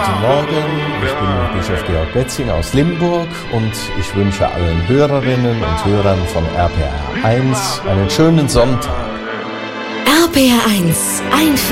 Guten Morgen, ich bin Bischof Georg Betzing aus Limburg und ich wünsche allen Hörerinnen und Hörern von RPR 1 einen schönen Sonntag. RPR 1,